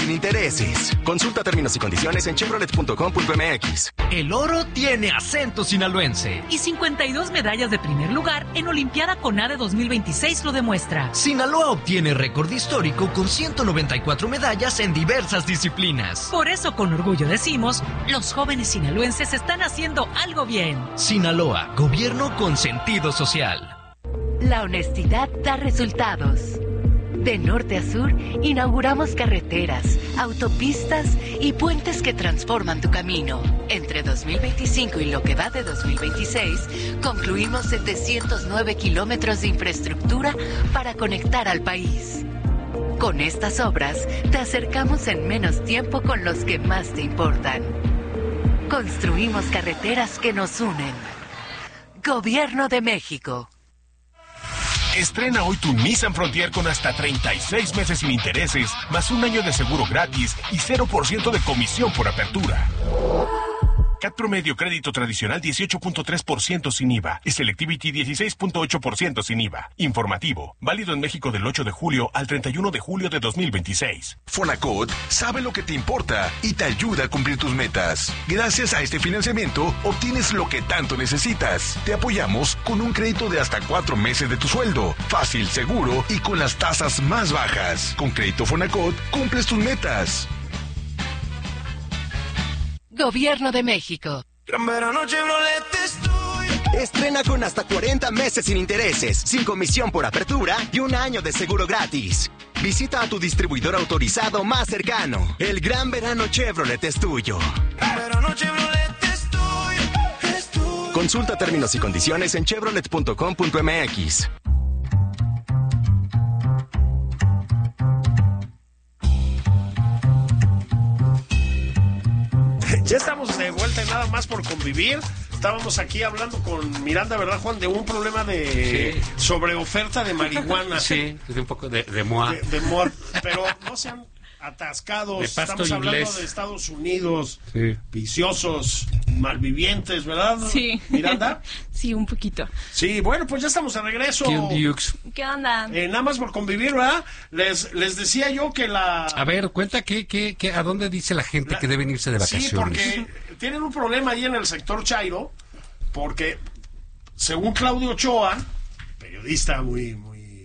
sin intereses. Consulta términos y condiciones en chevrolet.com.mx. El oro tiene acento sinaloense. Y 52 medallas de primer lugar en Olimpiada CONADE 2026 lo demuestra. Sinaloa obtiene récord histórico con 194 medallas en diversas disciplinas. Por eso con orgullo decimos, los jóvenes sinaloenses están haciendo algo bien. Sinaloa, gobierno con sentido social. La honestidad da resultados. De norte a sur, inauguramos carreteras, autopistas y puentes que transforman tu camino. Entre 2025 y lo que va de 2026, concluimos 709 kilómetros de infraestructura para conectar al país. Con estas obras, te acercamos en menos tiempo con los que más te importan. Construimos carreteras que nos unen. Gobierno de México. Estrena hoy tu Nissan Frontier con hasta 36 meses sin intereses, más un año de seguro gratis y 0% de comisión por apertura. CAT promedio crédito tradicional 18.3% sin IVA y Selectivity 16.8% sin IVA. Informativo, válido en México del 8 de julio al 31 de julio de 2026. Fonacot sabe lo que te importa y te ayuda a cumplir tus metas. Gracias a este financiamiento obtienes lo que tanto necesitas. Te apoyamos con un crédito de hasta 4 meses de tu sueldo. Fácil, seguro y con las tasas más bajas. Con crédito Fonacot cumples tus metas. Gobierno de México. Estrena con hasta 40 meses sin intereses, sin comisión por apertura y un año de seguro gratis. Visita a tu distribuidor autorizado más cercano. El gran verano Chevrolet es tuyo. Consulta términos y condiciones en chevrolet.com.mx. Ya estamos de vuelta en Nada Más por Convivir. Estábamos aquí hablando con Miranda, ¿verdad, Juan? De un problema de sobreoferta de marihuana. Sí, de un poco de moa. De moa, pero no sean atascados. Estamos hablando de Estados Unidos, viciosos, malvivientes, ¿verdad? Sí. ¿Miranda? Sí, un poquito. Sí, bueno, pues ya estamos de regreso. ¿Qué onda? Nada Más por Convivir, ¿verdad? Les decía yo que A ver, cuenta ¿a dónde dice la gente que deben irse de vacaciones? Sí, porque tienen un problema ahí en el sector chairo, porque según Claudio Ochoa, periodista muy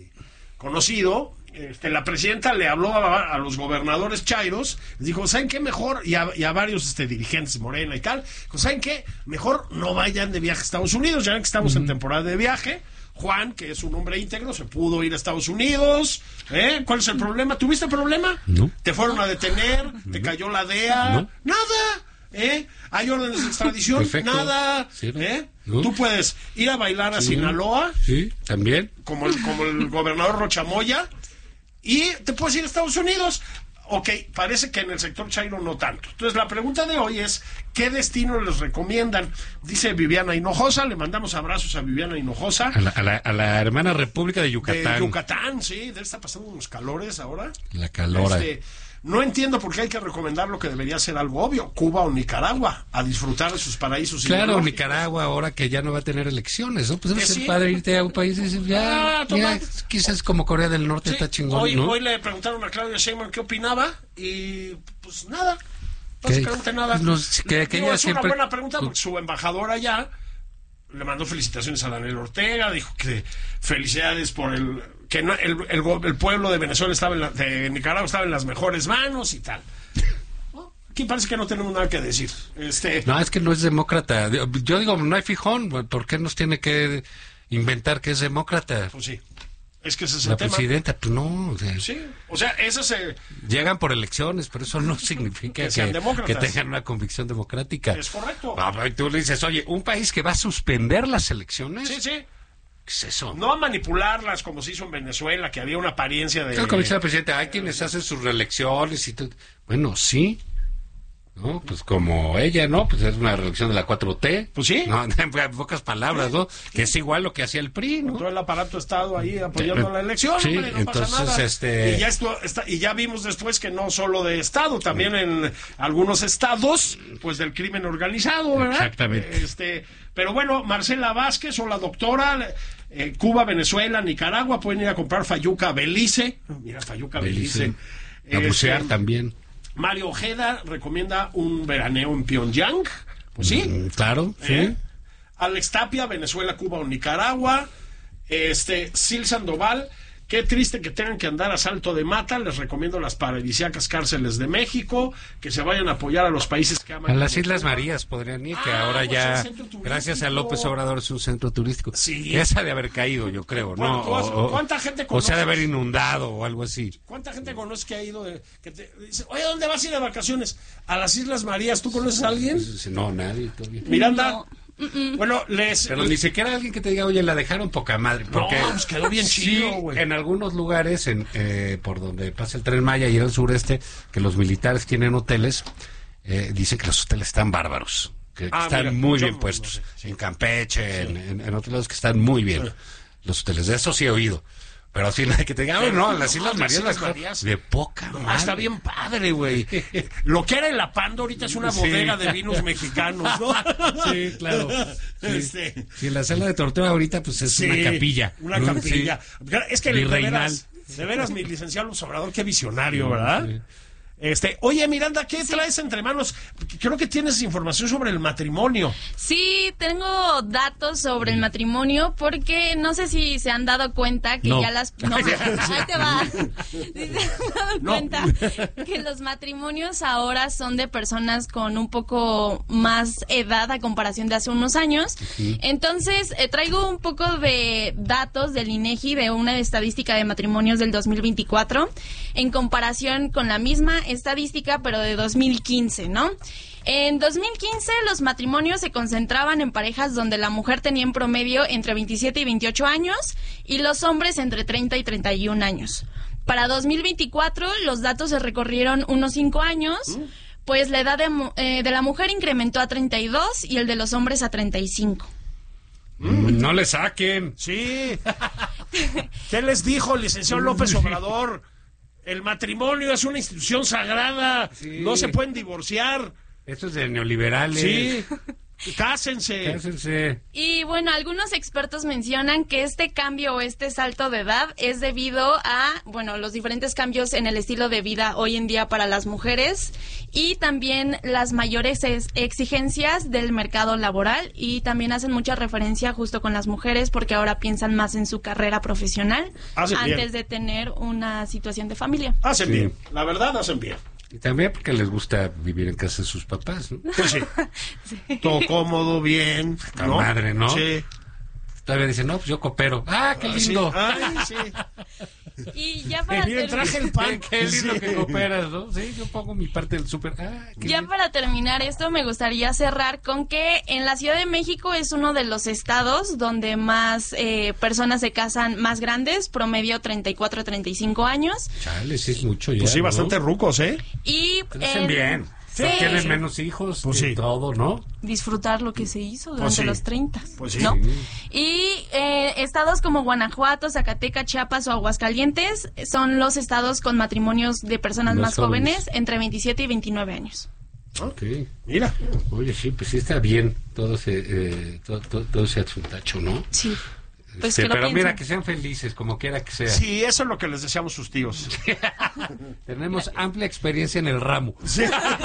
conocido, la presidenta le habló a los gobernadores chairos, les dijo, ¿saben qué? Mejor, y a varios dirigentes Morena y tal, ¿saben qué? Mejor no vayan de viaje a Estados Unidos, ya ven que estamos en temporada de viaje. Juan, que es un hombre íntegro, se pudo ir a Estados Unidos. ¿Cuál es el problema? ¿Tuviste problema? No. ¿Te fueron a detener? ¿Te cayó la DEA? No. Nada. ¿Hay órdenes de extradición? Perfecto. Nada. Sí, no. Tú puedes ir a bailar a Sinaloa. Sí, también. Como el gobernador Rochamoya. Y te puedes ir a Estados Unidos. Ok, parece que en el sector chairo no tanto. Entonces la pregunta de hoy es, ¿qué destino les recomiendan? Dice Viviana Hinojosa, le mandamos abrazos a Viviana Hinojosa. A la hermana República de Yucatán. De Yucatán, sí, debe estar pasando unos calores ahora. La calora. No entiendo por qué hay que recomendar lo que debería ser algo obvio, Cuba o Nicaragua, a disfrutar de sus paraísos. Claro, Nicaragua ahora que ya no va a tener elecciones, ¿no? Pues debe ser padre irte a un país y decir, mira, quizás como Corea del Norte está chingón, ¿no? Hoy le preguntaron a Claudia Sheinbaum qué opinaba y pues nada, básicamente nada. Es una buena pregunta porque su embajadora allá le mandó felicitaciones a Daniel Ortega, dijo que felicidades por el pueblo de Venezuela de Nicaragua estaba en las mejores manos y tal. Aquí parece que no tenemos nada que decir. No, es que no es demócrata. Yo digo, no hay fijón, ¿por qué nos tiene que inventar que es demócrata? Pues sí. Es que ese es el la tema. Presidenta, pues no. Sí, o sea, eso se... Llegan por elecciones, pero eso no significa que tengan una convicción democrática. Es correcto. Tú le dices, oye, un país que va a suspender las elecciones. Sí. ¿Qué es eso? No a manipularlas como se hizo en Venezuela, que había una apariencia de... Como dice la presidenta, hay quienes hacen sus reelecciones y todo. Bueno, sí. ¿No? Pues como ella, ¿no? Pues es una reelección de la 4T. Pues sí. No, en pocas palabras, ¿no? Que es igual lo que hacía el PRI, ¿no? Todo el aparato Estado ahí apoyando la elección, sí, hombre, no entonces, pasa nada. Y ya vimos después que no solo de Estado, también en algunos estados, pues del crimen organizado, ¿verdad? Exactamente. Pero bueno, Marcela Vázquez o la doctora, Cuba, Venezuela, Nicaragua, pueden ir a comprar fayuca a Belice. Mira, fayuca a Belice. A bucear también. Mario Ojeda recomienda un veraneo en Pyongyang. Pues sí. Claro, sí. Alex Tapia, Venezuela, Cuba o Nicaragua. Sil Sandoval, qué triste que tengan que andar a salto de mata. Les recomiendo las paradisíacas cárceles de México, que se vayan a apoyar a los países que aman. A las Islas Marías podrían ir, que ahora pues ya, gracias a López Obrador, es un centro turístico. Sí. Esa de haber caído, yo creo, ¿no? ¿Cuánta gente o sea, de conoces? haber inundado o algo así. ¿Cuánta gente conoces que ha ido? Dice, oye, ¿dónde vas a ir de vacaciones? A las Islas Marías. ¿Tú conoces a alguien? No, nadie todavía. Miranda. No. Bueno, Pero ni siquiera alguien que te diga, oye, la dejaron poca madre. Porque No, pues quedó bien chido, güey. En algunos lugares, por donde pasa el Tren Maya y en el sureste, que los militares tienen hoteles, dicen que los hoteles están bárbaros, que están mira, muy yo bien no puestos. sé, sí. En Campeche, en otros lados que están muy bien. Los hoteles, de eso sí he oído. Pero así nadie que te diga, no, las Islas Marías, de poca madre. Está bien padre, güey. Lo que era en La Pando ahorita es una bodega de vinos mexicanos, ¿no? Sí, claro. Sí. Sí, En la sala de tortura ahorita, pues es una capilla. Una ¿no? capilla. Sí. Es que Virreinal. de veras, mi licenciado López Obrador, qué visionario, ¿verdad? Sí. Oye, Miranda, ¿qué traes entre manos? Creo que tienes información sobre el matrimonio. Sí, tengo datos sobre el matrimonio porque no sé si se han dado cuenta que ya las... No, ahí te va. Si se han dado cuenta que los matrimonios ahora son de personas con un poco más edad a comparación de hace unos años. Entonces, traigo un poco de datos del INEGI, de una estadística de matrimonios del 2024, en comparación con la misma estadística, pero de 2015, ¿no? En 2015 los matrimonios se concentraban en parejas donde la mujer tenía en promedio entre 27 y 28 años y los hombres entre 30 y 31 años. Para 2024 los datos se recorrieron unos 5 años, pues la edad de la mujer incrementó a 32 y el de los hombres a 35. No le saquen. Sí. ¿Qué les dijo el licenciado López Obrador? El matrimonio es una institución sagrada, no se pueden divorciar. Esto es de neoliberales. Sí, cásense. Y bueno, algunos expertos mencionan que este cambio o este salto de edad es debido a, bueno, los diferentes cambios en el estilo de vida hoy en día para las mujeres y también las mayores exigencias del mercado laboral, y también hacen mucha referencia justo con las mujeres porque ahora piensan más en su carrera profesional antes de tener una situación de familia. Hacen bien, la verdad hacen bien. Y también porque les gusta vivir en casa de sus papás, ¿no? Pues sí. Todo cómodo, bien. La madre, ¿no? Sí. Todavía dicen, no, pues yo coopero. ¡Ah, qué lindo! Sí. Ay, sí. Y ya para traje el pan. Qué lindo que cooperas, ¿no? Sí, yo pongo mi parte del súper. Para terminar esto, me gustaría cerrar con que en la Ciudad de México es uno de los estados donde más personas se casan más grandes, promedio 34 a 35 años. Chale, sí es mucho ya. Pues sí, ¿no? bastante rucos, ¿eh? Y hacen bien. Sí. Tienen menos hijos, pues sí. Todo, ¿no? Disfrutar lo que se hizo durante los 30. Pues sí. ¿no? Y estados como Guanajuato, Zacatecas, Chiapas o Aguascalientes son los estados con matrimonios de personas más jóvenes, entre 27 y 29 años. Ok. Mira. Oye, sí, pues sí está bien todo ese asuntacho, ¿no? Sí. Pues pero mira, que sean felices, como quiera que sea. Sí, eso es lo que les deseamos sus tíos. Tenemos amplia experiencia en el ramo. Sí.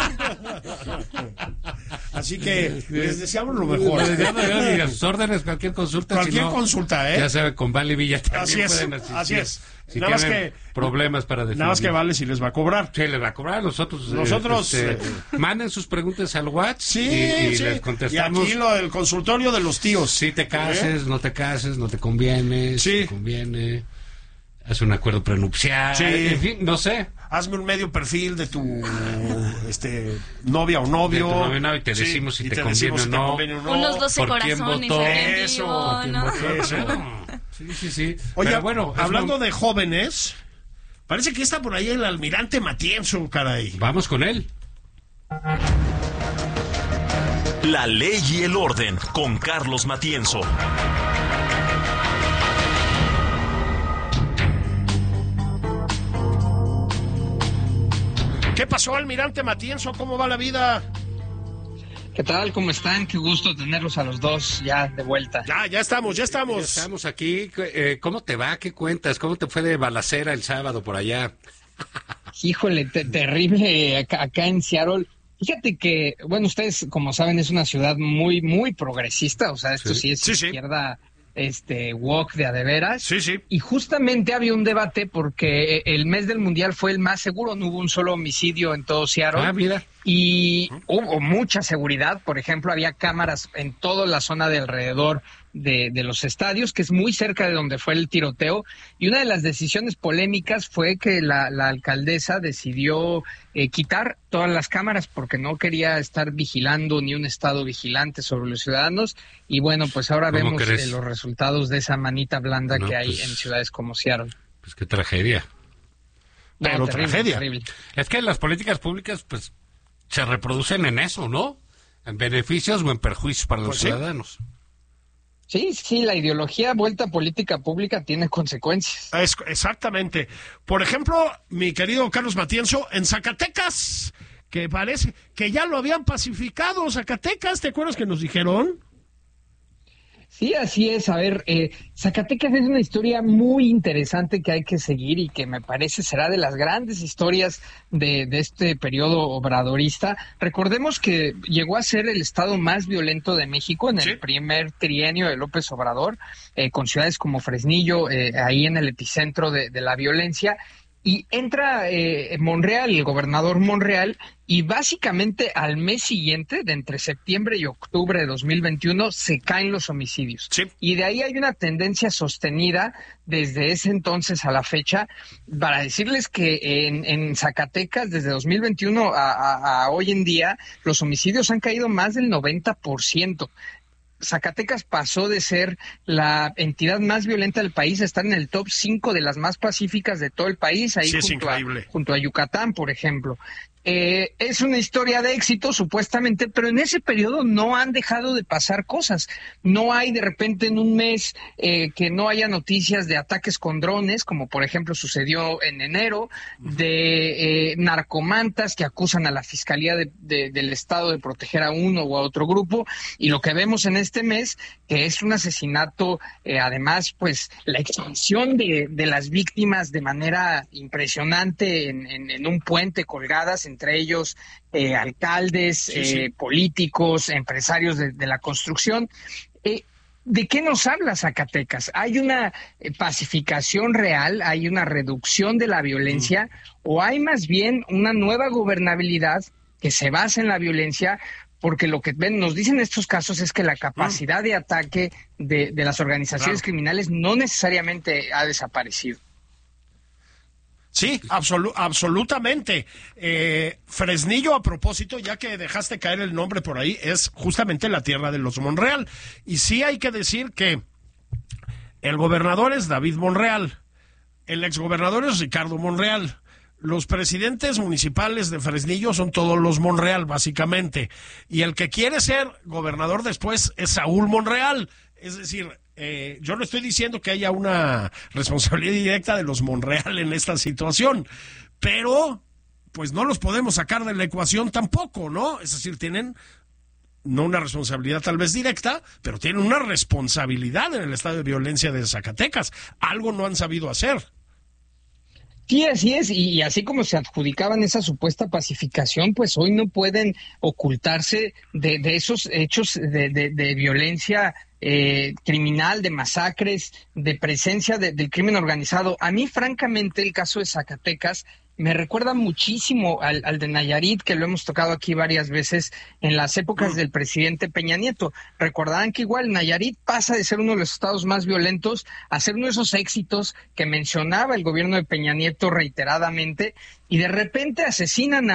Así que les deseamos lo mejor. Y a sus órdenes, cualquier consulta. Consulta, ¿eh? Ya sabe, con Vale Villa también pueden asistir. Así es. Si nada más que problemas para definir. Nada más que Vale si les va a cobrar. Sí, les va a cobrar. Nosotros manden sus preguntas al WhatsApp y les contestamos. Y aquí el consultorio de los tíos. Si te cases, no te cases, no te conviene, si te conviene. Haz un acuerdo prenupcial. Sí. En fin, no sé. Hazme un medio perfil de tu novia o novio. De tu novio, y te decimos si te conviene o no. Unos 12 corazones. Eso. Sí. Oye, pero bueno, hablando de jóvenes, parece que está por ahí el almirante Matienzo, caray. Vamos con él. La ley y el orden con Carlos Matienzo. ¿Qué pasó, almirante Matienzo? ¿Cómo va la vida? ¿Qué tal? ¿Cómo están? Qué gusto tenerlos a los dos ya de vuelta. Ya estamos. Ya estamos aquí. ¿Cómo te va? ¿Qué cuentas? ¿Cómo te fue de balacera el sábado por allá? Híjole, terrible acá en Seattle. Fíjate que, bueno, ustedes, como saben, es una ciudad muy, muy progresista, o sea, esto sí es izquierda, woke de a de veras. Sí. Y justamente había un debate porque el mes del Mundial fue el más seguro, no hubo un solo homicidio en todo Seattle. Ah, mira. Y hubo mucha seguridad, por ejemplo, había cámaras en toda la zona de alrededor de los estadios, que es muy cerca de donde fue el tiroteo, y una de las decisiones polémicas fue que la alcaldesa decidió quitar todas las cámaras porque no quería estar vigilando ni un estado vigilante sobre los ciudadanos, y bueno, pues ahora vemos los resultados de esa manita blanda que hay en ciudades como Seattle. Pues qué tragedia. Pero tragedia. Terrible. Es que las políticas públicas, pues, se reproducen en eso, ¿no? En beneficios o en perjuicios para los ciudadanos. Sí, la ideología vuelta a política pública tiene consecuencias. Exactamente. Por ejemplo, mi querido Carlos Matienzo, en Zacatecas, que parece que ya lo habían pacificado, Zacatecas, ¿te acuerdas que nos dijeron? Sí, así es. A ver, Zacatecas es una historia muy interesante que hay que seguir y que me parece será de las grandes historias de este periodo obradorista. Recordemos que llegó a ser el estado más violento de México en el primer trienio de López Obrador, con ciudades como Fresnillo, ahí en el epicentro de la violencia. Y entra Monreal, el gobernador Monreal, y básicamente al mes siguiente, de entre septiembre y octubre de 2021, se caen los homicidios. Sí. Y de ahí hay una tendencia sostenida desde ese entonces a la fecha, para decirles que en Zacatecas, desde 2021 a hoy en día, los homicidios han caído más del 90%. Zacatecas pasó de ser la entidad más violenta del país a estar en el top 5 de las más pacíficas de todo el país, ahí junto a Yucatán, por ejemplo. Es una historia de éxito, supuestamente, pero en ese periodo no han dejado de pasar cosas. No hay de repente en un mes que no haya noticias de ataques con drones, como por ejemplo sucedió en enero, de narcomantas que acusan a la Fiscalía del Estado de proteger a uno o a otro grupo, y lo que vemos en este mes, que es un asesinato, además, pues la extinción de las víctimas de manera impresionante en un puente colgadas, entre ellos alcaldes, políticos, empresarios de la construcción. ¿De qué nos habla Zacatecas? ¿Hay una pacificación real? ¿Hay una reducción de la violencia? ¿O hay más bien una nueva gobernabilidad que se basa en la violencia? Porque lo que nos dicen estos casos es que la capacidad de ataque de las organizaciones criminales no necesariamente ha desaparecido. Sí, absolutamente. Fresnillo, a propósito, ya que dejaste caer el nombre por ahí, es justamente la tierra de los Monreal. Y sí hay que decir que el gobernador es David Monreal, el exgobernador es Ricardo Monreal. Los presidentes municipales de Fresnillo son todos los Monreal, básicamente. Y el que quiere ser gobernador después es Saúl Monreal. Es decir, yo no estoy diciendo que haya una responsabilidad directa de los Monreal en esta situación, pero pues no los podemos sacar de la ecuación tampoco, ¿no? Es decir, tienen no una responsabilidad tal vez directa, pero tienen una responsabilidad en el estado de violencia de Zacatecas. Algo no han sabido hacer. Sí, así es, y así como se adjudicaban esa supuesta pacificación, pues hoy no pueden ocultarse de esos hechos de violencia criminal, de masacres, de presencia del crimen organizado. A mí, francamente, el caso de Zacatecas me recuerda muchísimo al de Nayarit, que lo hemos tocado aquí varias veces en las épocas del presidente Peña Nieto. Recordarán que igual Nayarit pasa de ser uno de los estados más violentos a ser uno de esos éxitos que mencionaba el gobierno de Peña Nieto reiteradamente, y de repente asesinan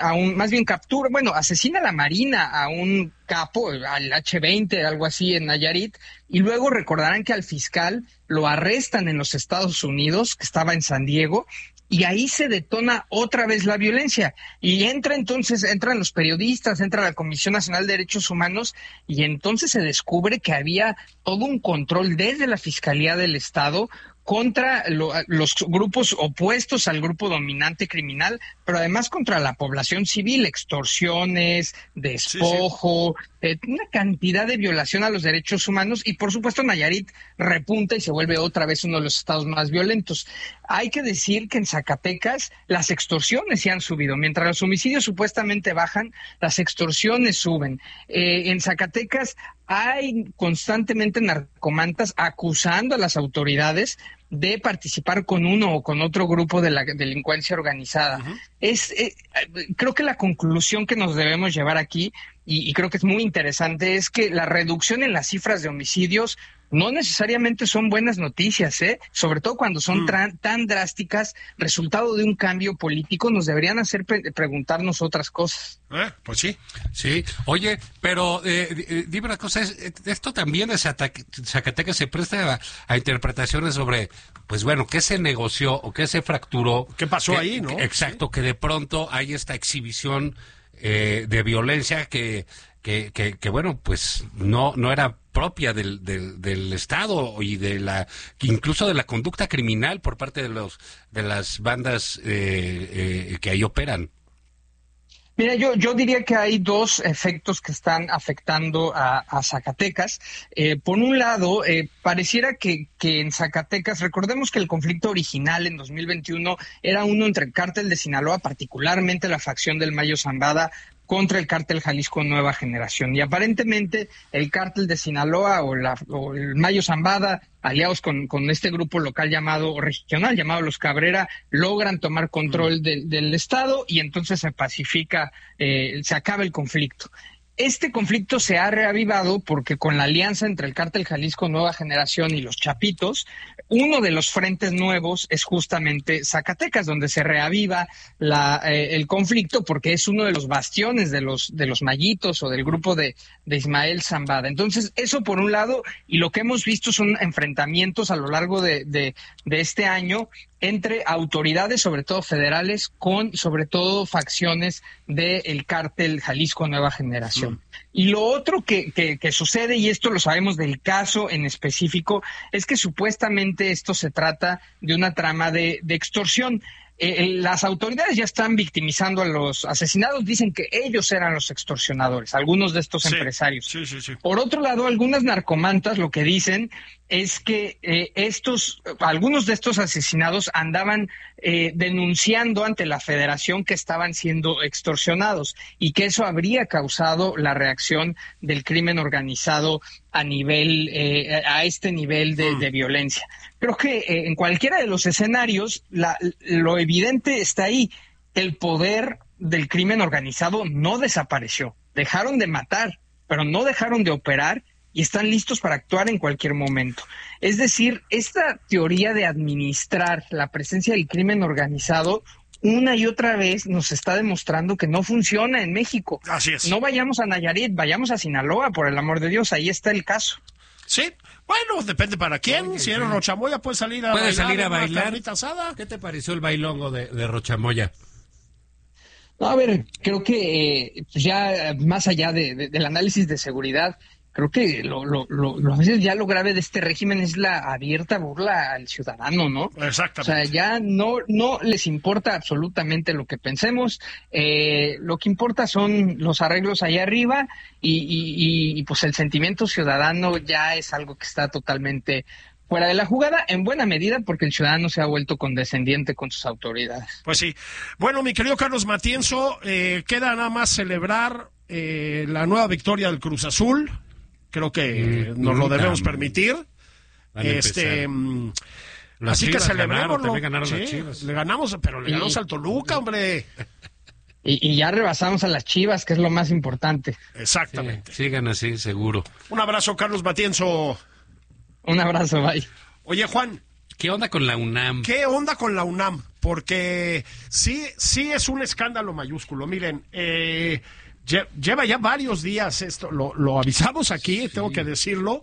asesina a la Marina, a un capo, al H-20, algo así en Nayarit, y luego recordarán que al fiscal lo arrestan en los Estados Unidos, que estaba en San Diego, y ahí se detona otra vez la violencia. Y entran los periodistas, entra la Comisión Nacional de Derechos Humanos, y entonces se descubre que había todo un control desde la Fiscalía del Estado contra los grupos opuestos al grupo dominante criminal, pero además contra la población civil, extorsiones, despojo, una cantidad de violación a los derechos humanos, y por supuesto Nayarit repunta y se vuelve otra vez uno de los estados más violentos. hay que decir que en Zacatecas las extorsiones se han subido. Mientras los homicidios supuestamente bajan, las extorsiones suben. En Zacatecas hay constantemente narcomantas acusando a las autoridades de participar con uno o con otro grupo de la delincuencia organizada. Uh-huh. Creo que la conclusión que nos debemos llevar aquí, y creo que es muy interesante, es que la reducción en las cifras de homicidios no necesariamente son buenas noticias, sobre todo cuando son tan drásticas, resultado de un cambio político, nos deberían hacer preguntarnos otras cosas. Pues sí. Sí, oye, pero dime una cosa, esto también de Zacatecas se presta a interpretaciones sobre, pues bueno, qué se negoció o qué se fracturó. ¿Qué pasó ahí, no? Exacto, sí. Que de pronto hay esta exhibición de violencia que bueno, pues no era propia del Estado y incluso de la conducta criminal por parte de las bandas que ahí operan. Mira, yo diría que hay dos efectos que están afectando a Zacatecas. Por un lado, pareciera que en Zacatecas, recordemos que el conflicto original en 2021 era uno entre el cártel de Sinaloa, particularmente la facción del Mayo Zambada, contra el cártel Jalisco Nueva Generación. Y aparentemente el cártel de Sinaloa o el Mayo Zambada, aliados con este grupo local regional llamado Los Cabrera, logran tomar control del Estado y entonces se pacifica, se acaba el conflicto. Este conflicto se ha reavivado porque con la alianza entre el cártel Jalisco Nueva Generación y los Chapitos, uno de los frentes nuevos es justamente Zacatecas, donde se reaviva el conflicto porque es uno de los bastiones de los Mayitos o del grupo de Ismael Zambada. Entonces, eso por un lado, y lo que hemos visto son enfrentamientos a lo largo de este año entre autoridades, sobre todo federales, con sobre todo facciones del cártel Jalisco Nueva Generación. Y lo otro que sucede, y esto lo sabemos del caso en específico, es que supuestamente esto se trata de una trama de extorsión. Las autoridades ya están victimizando a los asesinados, dicen que ellos eran los extorsionadores, algunos de estos empresarios. Sí. Por otro lado, algunas narcomantas lo que dicen es que algunos de estos asesinados andaban denunciando ante la federación que estaban siendo extorsionados y que eso habría causado la reacción del crimen organizado a este nivel de violencia. Creo que en cualquiera de los escenarios lo evidente está ahí. El poder del crimen organizado no desapareció. Dejaron de matar, pero no dejaron de operar y están listos para actuar en cualquier momento. Es decir, esta teoría de administrar la presencia del crimen organizado una y otra vez nos está demostrando que no funciona en México. Así es. No vayamos a Nayarit, vayamos a Sinaloa, por el amor de Dios, ahí está el caso. Sí, bueno, depende para quién. Si eres Rochamoya, puede salir a bailar. ¿Qué te pareció el bailongo de Rochamoya? No, a ver, creo que ya más allá del análisis de seguridad, creo que a veces ya lo grave de este régimen es la abierta burla al ciudadano, ¿no? Exactamente. O sea, ya no les importa absolutamente lo que pensemos, lo que importa son los arreglos allá arriba y pues el sentimiento ciudadano ya es algo que está totalmente fuera de la jugada, en buena medida porque el ciudadano se ha vuelto condescendiente con sus autoridades. Pues sí. Bueno, mi querido Carlos Matienzo, queda nada más celebrar la nueva victoria del Cruz Azul. Creo que nos lo debemos permitir. Las así Chivas que celebrémoslo. También ganaron las Chivas. Le ganamos, pero le ganamos al Toluca, hombre. Y ya rebasamos a las Chivas, que es lo más importante. Exactamente. Sí, sigan así, seguro. Un abrazo, Carlos Matienzo. Un abrazo, bye. Oye, Juan. ¿Qué onda con la UNAM? Porque sí es un escándalo mayúsculo. Miren, lleva ya varios días esto, lo avisamos aquí, tengo que decirlo.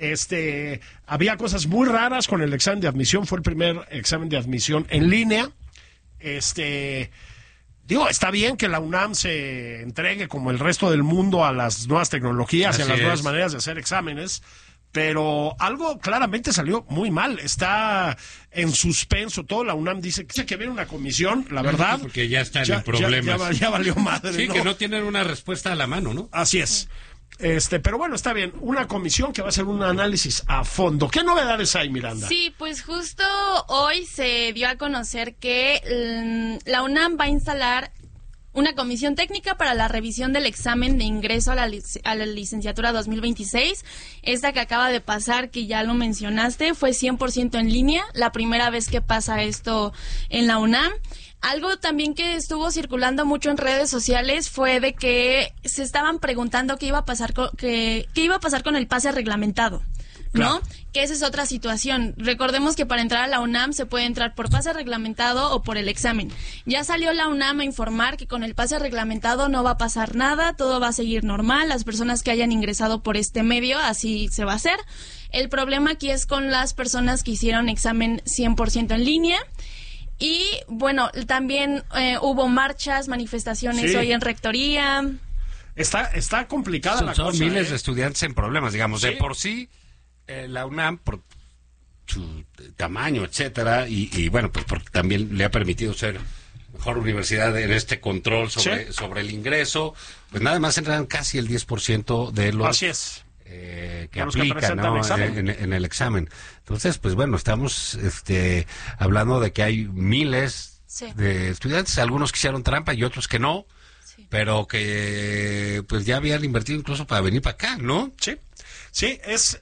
Había cosas muy raras con el examen de admisión, fue el primer examen de admisión en línea. Está bien que la UNAM se entregue como el resto del mundo a las nuevas tecnologías y a las nuevas maneras de hacer exámenes, pero algo claramente salió muy mal. Está en suspenso todo. La UNAM dice que viene una comisión, la verdad. Porque ya están en problemas. Ya valió madre. Sí, ¿no? Que no tienen una respuesta a la mano, ¿no? Así es. Pero bueno, está bien. Una comisión que va a hacer un análisis a fondo. ¿Qué novedades hay, Miranda? Sí, pues justo hoy se dio a conocer que la UNAM va a instalar una comisión técnica para la revisión del examen de ingreso a la licenciatura 2026. Esta que acaba de pasar, que ya lo mencionaste, fue 100% en línea. La primera vez que pasa esto en la UNAM. Algo también que estuvo circulando mucho en redes sociales fue de que se estaban preguntando qué iba a pasar con el pase reglamentado, ¿no? Claro. Que esa es otra situación. Recordemos que para entrar a la UNAM se puede entrar por pase reglamentado o por el examen. Ya salió la UNAM a informar que con el pase reglamentado no va a pasar nada, todo va a seguir normal, las personas que hayan ingresado por este medio, así se va a hacer. El problema aquí es con las personas que hicieron examen 100% en línea. Y bueno, también hubo marchas, manifestaciones hoy en rectoría. Está complicada la cosa. Son miles de estudiantes en problemas, digamos. De por sí, la UNAM, por su tamaño, etcétera, y bueno, pues porque también le ha permitido ser mejor universidad en este control sobre el ingreso, pues nada más entran casi el 10% de los... Así es. Que aplican, ¿no? en el examen. Entonces, pues bueno, estamos hablando de que hay miles de estudiantes, algunos que hicieron trampa y otros que no, pero que pues ya habían invertido incluso para venir para acá, ¿no? Sí, es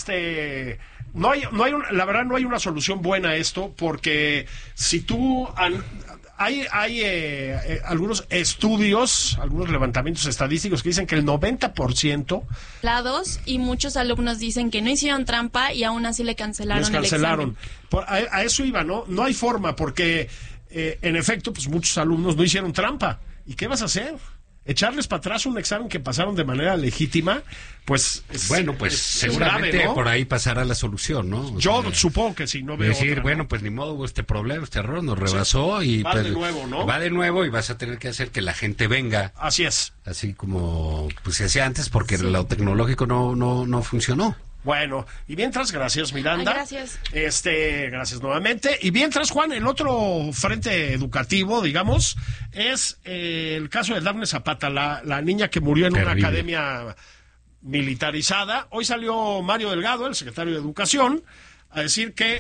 no hay la verdad no hay una solución buena a esto, porque si tú hay algunos estudios, algunos levantamientos estadísticos que dicen que el 90% y muchos alumnos dicen que no hicieron trampa y aún así le cancelaron el examen. A eso iba, ¿no? No hay forma, porque en efecto, pues muchos alumnos no hicieron trampa. ¿Y qué vas a hacer? Echarles para atrás un examen que pasaron de manera legítima, pues seguramente grave, ¿no? Por ahí pasará la solución, ¿no? Yo supongo que sí, no veo decir, otra, bueno, ¿no? pues ni modo, este problema, este error nos rebasó y va pues, de nuevo, ¿no? Va de nuevo y vas a tener que hacer que la gente venga. Así es. Así como pues se hacía antes, porque lo tecnológico no funcionó. Bueno, y mientras, gracias Miranda. Gracias. Gracias nuevamente. Y mientras, Juan, el otro frente educativo, digamos, es el caso de Dafne Zapata, la niña que murió en una academia militarizada. Hoy salió Mario Delgado, el secretario de Educación, a decir que...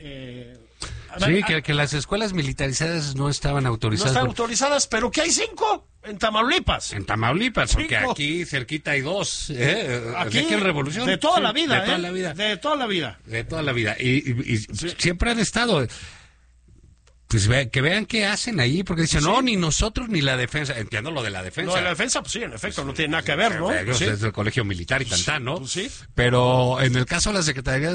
que las escuelas militarizadas no estaban autorizadas. No están autorizadas, pero que hay 5 en Tamaulipas. En Tamaulipas, porque aquí cerquita hay 2. Aquí en Revolución. De toda la vida, De toda la vida. De toda la vida. De toda la vida. Y siempre han estado... Pues que vean qué hacen ahí, porque dicen, no, ni nosotros ni la defensa. Entiendo lo de la defensa. No, de la defensa, pues sí, en efecto, no tiene nada que ver, ¿no? Es el colegio militar y tantán, ¿no? Pues sí. Pero en el caso de la Secretaría